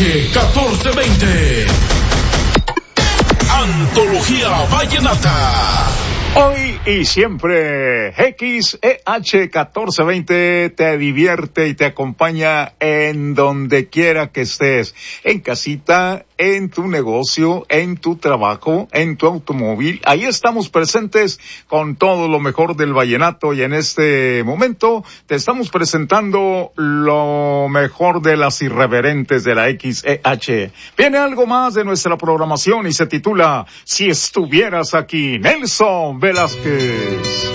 1420. Antología Vallenata. Hoy y siempre, XEH 1420 te divierte y te acompaña en donde quiera que estés, en casita, en tu negocio, en tu trabajo, en tu automóvil. Ahí estamos presentes con todo lo mejor del vallenato y en este momento te estamos presentando lo mejor de las irreverentes de la XEH. Viene algo más de nuestra programación y se titula Si estuvieras aquí, Nelson Velázquez.